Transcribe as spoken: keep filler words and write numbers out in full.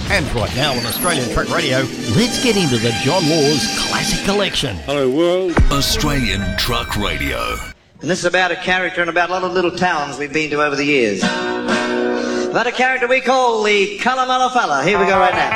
And right now on Australian Truck Radio, let's get into the John Laws Classic Collection. Hello world. Australian Truck Radio. And this is about a character and about a lot of little towns we've been to over the years. About a character we call the Colourmella Fella. Here we go right now.